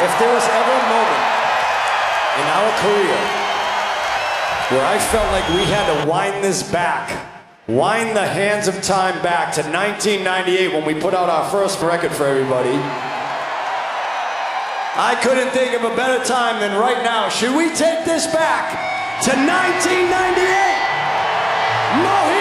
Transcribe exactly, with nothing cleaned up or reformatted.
If there was ever a moment in our career where I felt like we had to wind this back, wind the hands of time back to nineteen ninety-eight when we put out our first record for everybody, I couldn't think of a better time than right now. Should we take this back to nineteen ninety-eight? Mohi!